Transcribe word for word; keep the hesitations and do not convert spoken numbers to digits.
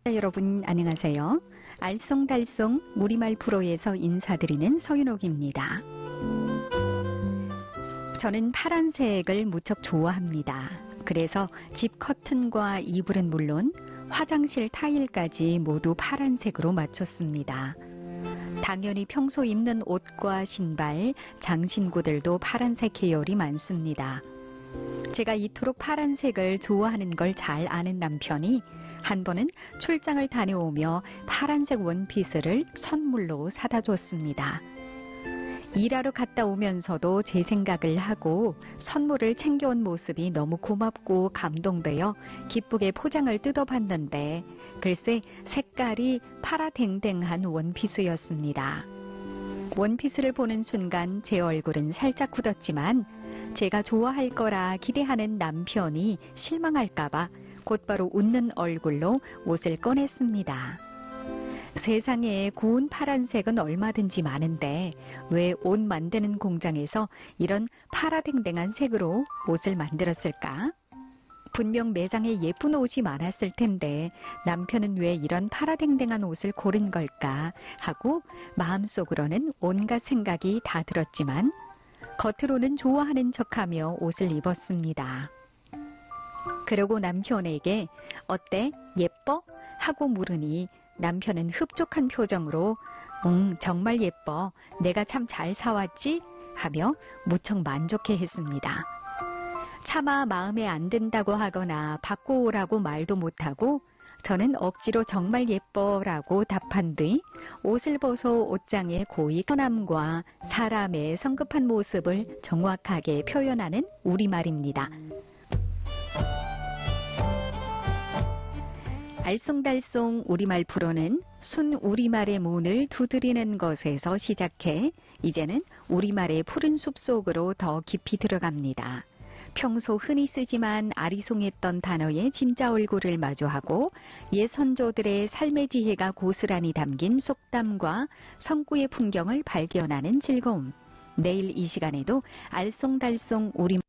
청취자 여러분 안녕하세요. 알쏭달쏭 우리말 프로에서 인사드리는 서윤옥입니다. 저는 파란색을 무척 좋아합니다. 그래서 집 커튼과 이불은 물론 화장실 타일까지 모두 파란색으로 맞췄습니다. 당연히 평소 입는 옷과 신발, 장신구들도 파란색 계열이 많습니다. 제가 이토록 파란색을 좋아하는 걸 잘 아는 남편이 한 번은 출장을 다녀오며 파란색 원피스를 선물로 사다 줬습니다. 일하러 갔다 오면서도 제 생각을 하고 선물을 챙겨온 모습이 너무 고맙고 감동되어 기쁘게 포장을 뜯어봤는데 글쎄 색깔이 파라댕댕한 원피스였습니다. 원피스를 보는 순간 제 얼굴은 살짝 굳었지만 제가 좋아할 거라 기대하는 남편이 실망할까봐 곧바로 웃는 얼굴로 옷을 꺼냈습니다. 세상에 고운 파란색은 얼마든지 많은데 왜 옷 만드는 공장에서 이런 파라댕댕한 색으로 옷을 만들었을까? 분명 매장에 예쁜 옷이 많았을 텐데 남편은 왜 이런 파라댕댕한 옷을 고른 걸까 하고 마음속으로는 온갖 생각이 다 들었지만 겉으로는 좋아하는 척하며 옷을 입었습니다. 그러고 남편에게 어때? 예뻐? 하고 물으니 남편은 흡족한 표정으로 응, 정말 예뻐. 내가 참 잘 사왔지? 하며 무척 만족해 했습니다. 차마 마음에 안 든다고 하거나 바꿔 오라고 말도 못하고 저는 억지로 정말 예뻐라고 답한 뒤 옷을 벗어 옷장의 고이 편함과 사람의 성급한 모습을 정확하게 표현하는 우리말입니다. 알쏭달쏭 우리말 프로는 순 우리말의 문을 두드리는 것에서 시작해 이제는 우리말의 푸른 숲속으로 더 깊이 들어갑니다. 평소 흔히 쓰지만 아리송했던 단어의 진짜 얼굴을 마주하고 옛 선조들의 삶의 지혜가 고스란히 담긴 속담과 성구의 풍경을 발견하는 즐거움. 내일 이 시간에도 알쏭달쏭 우리